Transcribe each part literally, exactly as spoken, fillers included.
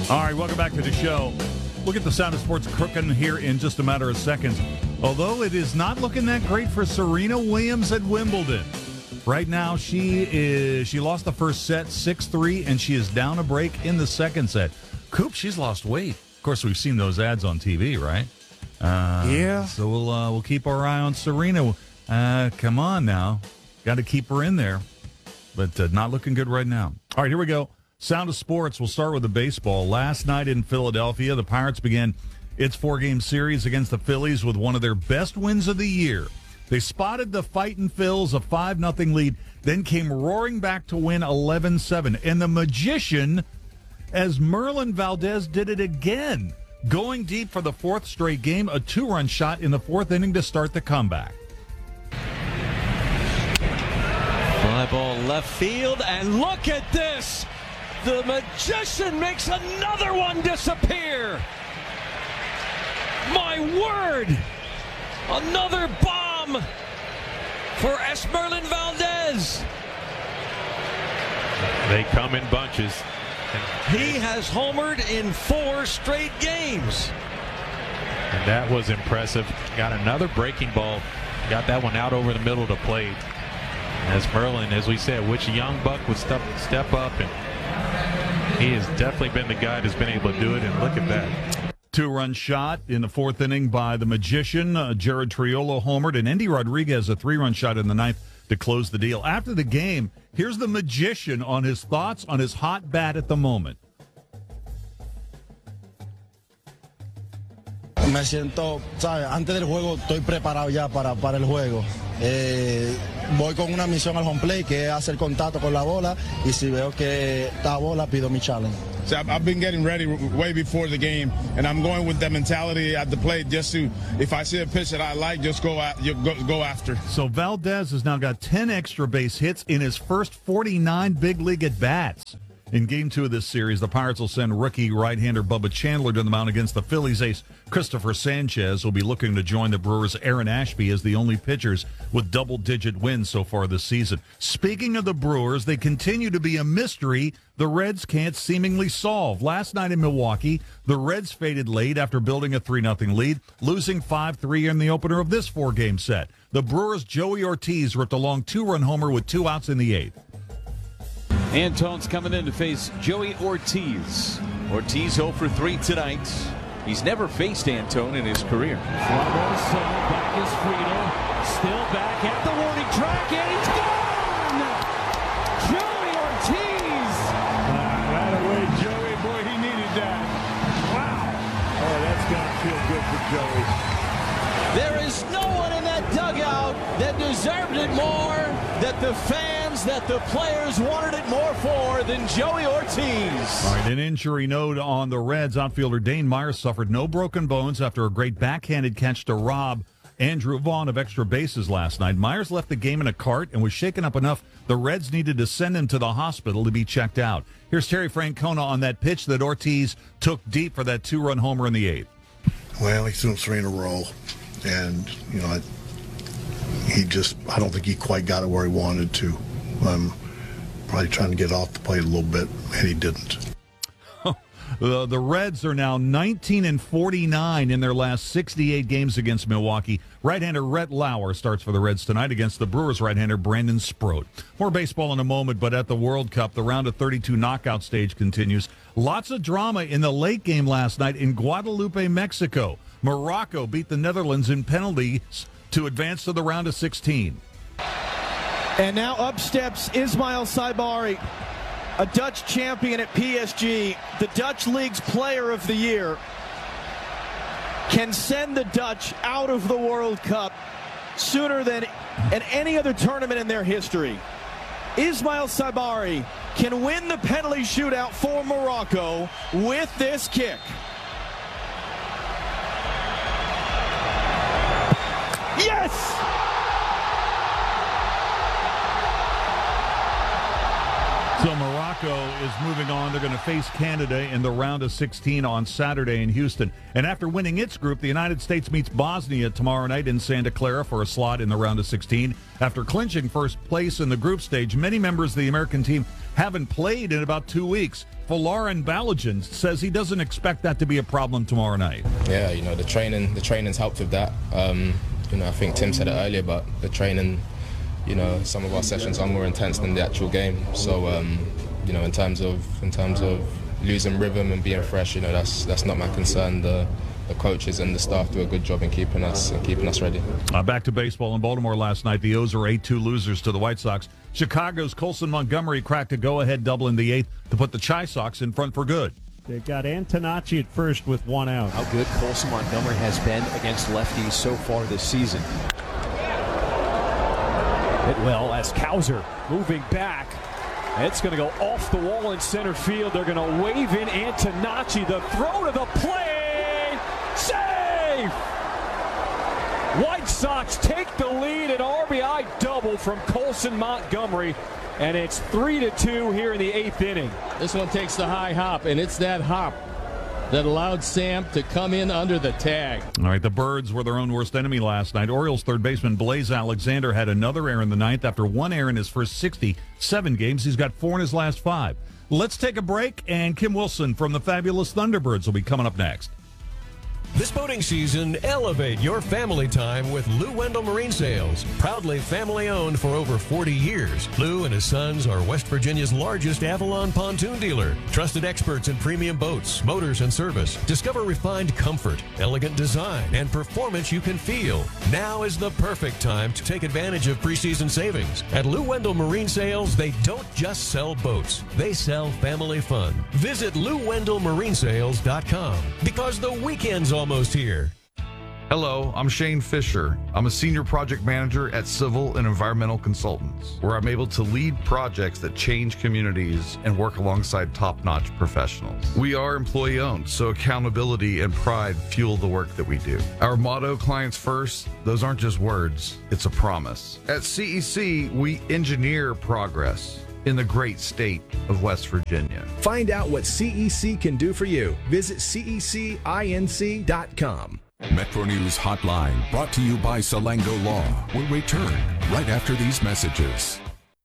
All right, welcome back to the show. We'll get the Sound of Sports cooking here in just a matter of seconds. Although it is not looking that great for Serena Williams at Wimbledon. Right now, she is she lost the first set six three, and she is down a break in the second set. Coop, she's lost weight. Of course, we've seen those ads on T V, right? Uh, yeah. So we'll uh, we'll keep our eye on Serena. Uh, come on now. Got to keep her in there. But uh, not looking good right now. All right, here we go. Sound of Sports. We'll start with the baseball. Last night in Philadelphia, the Pirates began its four-game series against the Phillies with one of their best wins of the year. They spotted the Fightin' Phils, a five nothing lead, then came roaring back to win eleven seven. And the magician, as Merlin Valdez did it again, going deep for the fourth straight game, a two-run shot in the fourth inning to start the comeback. Fly ball left field, and look at this! The magician makes another one disappear! My word! Another bomb for Esmerlin Valdez! They come in bunches. He has homered in four straight games. And that was impressive. Got another breaking ball. Got that one out over the middle of the plate. As Merlin, as we said, which young buck would step, step up, and he has definitely been the guy that's been able to do it, and look at that. Two-run shot in the fourth inning by the magician. Uh, Jared Triolo homered, and Andy Rodriguez a three-run shot in the ninth to close the deal. After the game, here's the magician on his thoughts on his hot bat at the moment. Me siento, ¿sabes? Antes del juego estoy preparado ya para, para el juego. Eh, voy con una misión al home plate, que es hacer contacto con la bola, y si veo que está bola, pido mi challenge. So I've been getting ready way before the game, and I'm going with that mentality at the plate just to, if I see a pitch that I like, just go, at, go, go after. So Valdez has now got ten extra base hits in his first forty-nine big league at-bats. In game two of this series, the Pirates will send rookie right-hander Bubba Chandler to the mound against the Phillies ace Christopher Sanchez, who will be looking to join the Brewers' Aaron Ashby as the only pitchers with double-digit wins so far this season. Speaking of the Brewers, they continue to be a mystery the Reds can't seemingly solve. Last night in Milwaukee, the Reds faded late after building a three nothing lead, losing five three in the opener of this four-game set. The Brewers' Joey Ortiz ripped a long two-run homer with two outs in the eighth. Antone's coming in to face Joey Ortiz. Ortiz oh for three tonight. He's never faced Antone in his career. Fly ball to center, back is Friedel. Still back at the warning track, and he's gone! Joey Ortiz! Uh, right away, Joey. Boy, he needed that. Wow. Oh, that's got to feel good for Joey. There is no one in that dugout that deserved it more, that the fans, that the players wanted it more for than Joey Ortiz. All right, an injury note on the Reds. Outfielder Dane Myers suffered no broken bones after a great backhanded catch to rob Andrew Vaughn of extra bases last night. Myers left the game in a cart and was shaken up enough the Reds needed to send him to the hospital to be checked out. Here's Terry Francona on that pitch that Ortiz took deep for that two-run homer in the eighth. Well, he threw him three in a row. And, you know, I, he just, I don't think he quite got it where he wanted to. I'm probably trying to get off the plate a little bit, and he didn't. the, the Reds are now nineteen and forty-nine in their last sixty-eight games against Milwaukee. Right-hander Rhett Lauer starts for the Reds tonight against the Brewers right-hander Brandon Sproat. More baseball in a moment, but at the World Cup, the round of thirty-two knockout stage continues. Lots of drama in the late game last night in Guadalupe, Mexico. Morocco beat the Netherlands in penalties to advance to the round of sixteen. And now up steps Ismail Saibari, a Dutch champion at P S G, the Dutch League's Player of the Year, can send the Dutch out of the World Cup sooner than at any other tournament in their history. Ismail Saibari can win the penalty shootout for Morocco with this kick. Yes! So Morocco is moving on. They're going to face Canada in the round of sixteen on Saturday in Houston. And after winning its group, the United States meets Bosnia tomorrow night in Santa Clara for a slot in the round of sixteen. After clinching first place in the group stage, many members of the American team haven't played in about two weeks. Folarin Balogun says he doesn't expect that to be a problem tomorrow night. Yeah, you know, the training, the training's helped with that. Um, you know, I think Tim said it earlier, but the training, you know, some of our sessions are more intense than the actual game. So, um, you know, in terms of in terms of losing rhythm and being fresh, you know, that's that's not my concern. The the coaches and the staff do a good job in keeping us in keeping us ready. Uh, back to baseball in Baltimore last night. The O's are eight two losers to the White Sox. Chicago's Colson Montgomery cracked a go-ahead double in the eighth to put the Chi Sox in front for good. They got Antonacci at first with one out. How good Colson Montgomery has been against lefties so far this season. Hit well as Cowser moving back. It's going to go off the wall in center field. They're going to wave in Antonacci. The throw to the plate. Safe! White Sox take the lead, an R B I double from Colson Montgomery, and it's three to two here in the eighth inning. This one takes the high hop, and it's that hop that allowed Sam to come in under the tag. All right, the Birds were their own worst enemy last night. Orioles third baseman Blaze Alexander had another error in the ninth after one error in his first sixty-seven games. He's got four in his last five. Let's take a break, and Kim Wilson from the fabulous Thunderbirds will be coming up next. This boating season, elevate your family time with Lou Wendell Marine Sales. Proudly family-owned for over forty years, Lou and his sons are West Virginia's largest Avalon pontoon dealer. Trusted experts in premium boats, motors, and service. Discover refined comfort, elegant design, and performance you can feel. Now is the perfect time to take advantage of preseason savings. At Lou Wendell Marine Sales, they don't just sell boats. They sell family fun. Visit Lou Wendell Marine Sales dot com because the weekend's almost here. Hello, I'm Shane Fisher. I'm a senior project manager at Civil and Environmental Consultants, where I'm able to lead projects that change communities and work alongside top-notch professionals. We are employee-owned, so accountability and pride fuel the work that we do. Our motto, clients first, those aren't just words, it's a promise. At C E C, we engineer progress in the great state of West Virginia. Find out what C E C can do for you. Visit C E C inc dot com. Metro News Hotline, brought to you by Salango Law, will return right after these messages.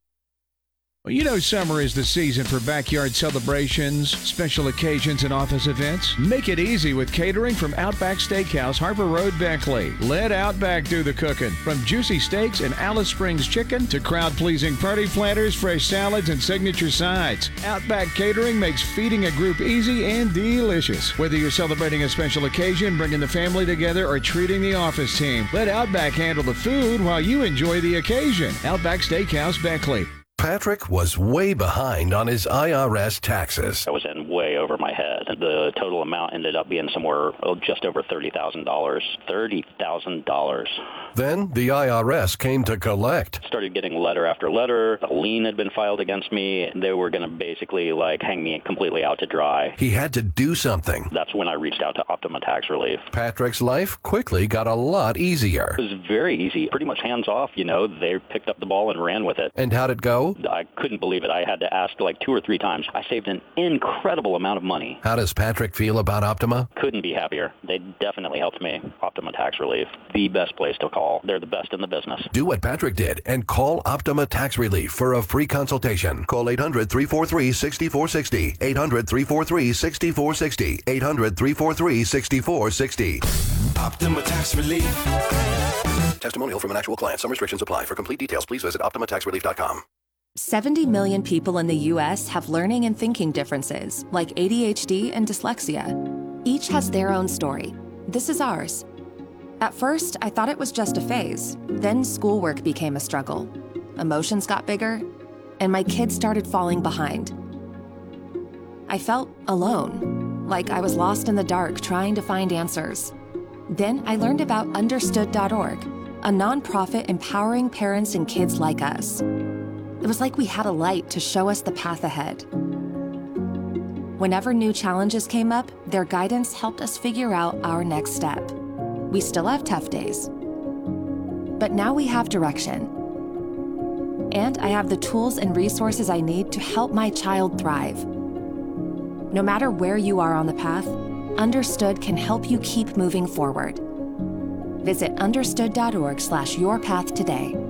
Well, you know summer is the season for backyard celebrations, special occasions, and office events. Make it easy with catering from Outback Steakhouse, Harbor Road, Beckley. Let Outback do the cooking. From juicy steaks and Alice Springs chicken to crowd-pleasing party platters, fresh salads, and signature sides. Outback Catering makes feeding a group easy and delicious. Whether you're celebrating a special occasion, bringing the family together, or treating the office team, let Outback handle the food while you enjoy the occasion. Outback Steakhouse, Beckley. Patrick was way behind on his I R S taxes. I was in way over my head. The total amount ended up being somewhere oh, just over thirty thousand dollars. thirty thousand dollars. Then the I R S came to collect. Started getting letter after letter. A lien had been filed against me. They were going to basically like hang me completely out to dry. He had to do something. That's when I reached out to Optima Tax Relief. Patrick's life quickly got a lot easier. It was very easy. Pretty much hands off, you know. They picked up the ball and ran with it. And how'd it go? I couldn't believe it. I had to ask like two or three times. I saved an incredible amount of money. How does Patrick feel about Optima? Couldn't be happier. They definitely helped me. Optima Tax Relief, the best place to call. They're the best in the business. Do what Patrick did and call Optima Tax Relief for a free consultation. Call eight hundred, three four three, six four six zero. eight hundred, three four three, six four six zero. eight hundred, three four three, six four six zero. Optima Tax Relief. Testimonial from an actual client. Some restrictions apply. For complete details, please visit optima tax relief dot com. seventy million people in the U S have learning and thinking differences, like A D H D and dyslexia. Each has their own story. This is ours. At first, I thought it was just a phase. Then schoolwork became a struggle. Emotions got bigger, and my kids started falling behind. I felt alone, like I was lost in the dark trying to find answers. Then I learned about understood dot org, a nonprofit empowering parents and kids like us. It was like we had a light to show us the path ahead. Whenever new challenges came up, their guidance helped us figure out our next step. We still have tough days, but now we have direction. And I have the tools and resources I need to help my child thrive. No matter where you are on the path, Understood can help you keep moving forward. Visit understood dot org slash your path today.